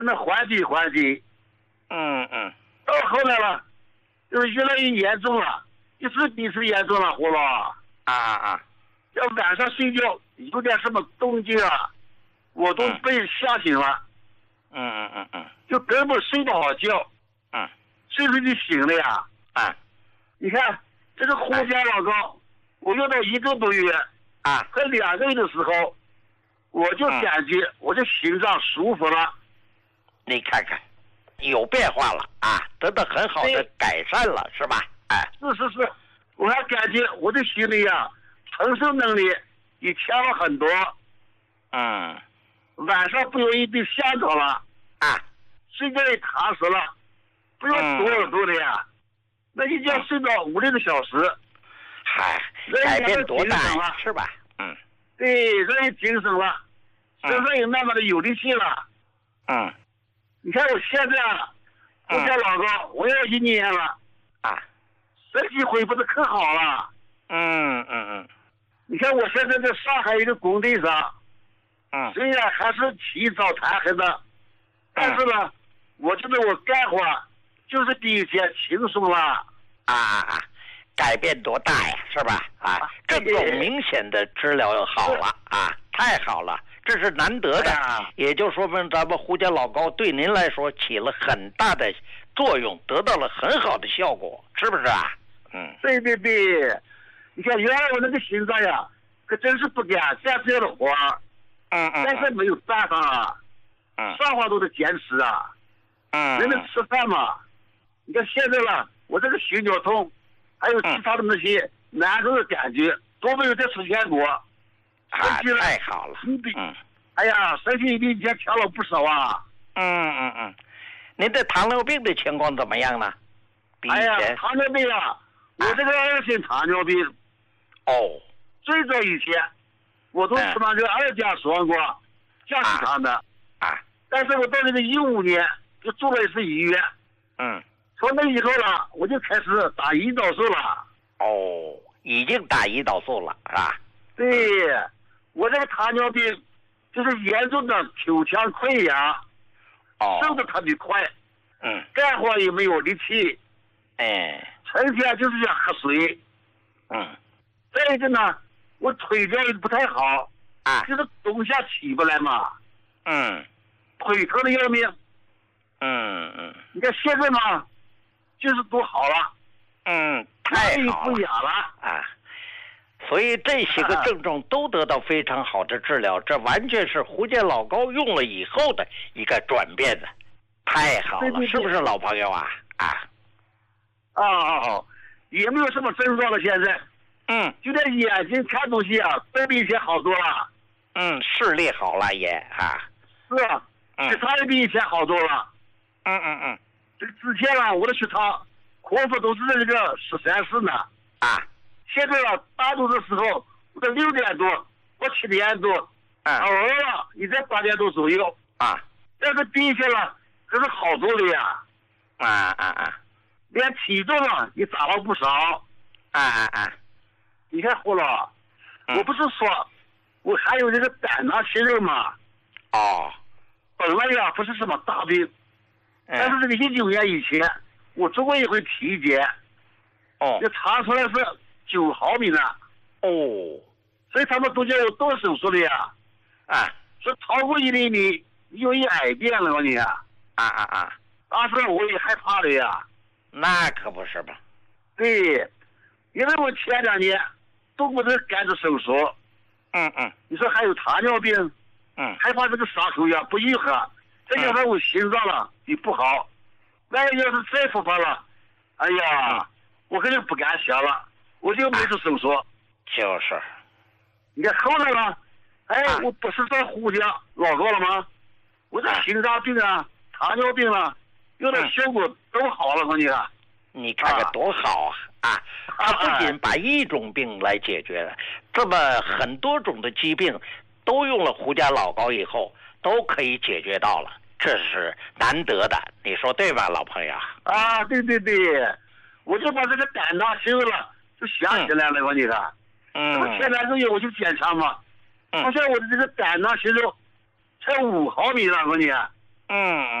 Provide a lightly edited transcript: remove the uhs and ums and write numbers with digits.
那缓解缓解。到后来了，就是越来越严重了，一次比一次严重了，胡老。要晚上睡觉有点什么动静啊，我都被吓醒了。就根本睡不好觉。睡睡就醒了呀。你看这个胡家老高，我用到1个多月和2个月的时候，我就感觉我的心脏舒服了。 你看看，有变化了得到很好的改善了，是吧？ 是，我还感觉我的心里承受能力也强了很多。晚上不容易被吓着了睡觉也踏实了，不用躲耳朵的呀。那一觉睡到5、6个小时， 改变多大了，是吧？ 对，人也精神了，身上也慢慢的有力气了。你看我现在我家老高，我要1年了身体恢复的可好了。你看我现在在上海一个工地上，虽然还是起早贪黑的，但是呢，我觉得我干活就是比以前轻松了。 改变多大呀，是吧？这种明显的治疗好了太好了，这是难得的，也就说明咱们胡家老高对您来说起了很大的作用，得到了很好的效果，是不是啊？ 对，你看原来我那个心脏呀，可真是不敢干这样的活但是没有办法上话都得坚持人能吃饭嘛。你看现在了，我这个心绞痛，还有其他的那些难受的感觉都没有再出现过。 太好了。 哎呀，身体比以前强了不少您的糖尿病的情况怎么样呢？ 糖尿病我这个2型糖尿病。最早以前我都吃那个2甲双胍降血糖的但是我到那个15年就住了一次医院。从那以后了，我就开始打胰岛素了。 已经打胰岛素了对，我这个糖尿病就是严重的口腔溃疡，瘦的特别快，干活也没有力气，成天就是想喝水，再一个呢，我腿脚也不太好，就是冬夏起不来嘛，腿疼的要命，你看现在嘛，就是都好了， 太好了， 不痒了所以这些个症状都得到非常好的治疗，这完全是胡家老高用了以后的一个转变的，太好了，是不是老朋友也没有什么症状了，现在，就连眼睛看东西都比以前好多了， 视力好了也是血糖也比以前好多了，这个之前我的血糖空腹都是这个13、14呢，现在大多的时候我都6点多或7点多，偶尔也在8点多左右，但是比以前可是好多了呀，连体重也长了不少，你看胡老，我不是说我还有这个胆囊息肉吗？本来不是什么大病，但是这个19年以前我做过一回体检，就查出来是9毫米呢，所以他们都叫我动手术的呀，说超过1厘米容易癌变了你当时我也害怕的呀， 那可不是吧？ 对，因为我前2年都过这肝子手术，你说还有糖尿病，害怕这个伤口不愈合，再加上我心脏也不好，万一要是再复发了，哎呀，我肯定不敢想了，我就没做手术。 就是， 你看后来了，我不是在胡家老高了吗？我这心脏病糖尿病用的效果都好了，你看。 你看看多好他不仅把一种病来解决了，这么很多种的疾病都用了胡家老高以后都可以解决到了，这是难得的，你说对吧，老朋友？ 对，我就把这个胆囊息肉就想起来了，你看，前2个月我去检查嘛，发现我的这个胆囊息肉才5毫米了，你看， 嗯。